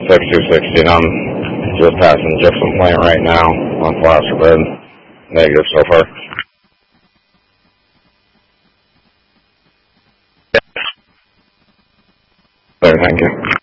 6216. I'm just passing the gypsum plant right now on plaster bed. Negative so far. There, thank you.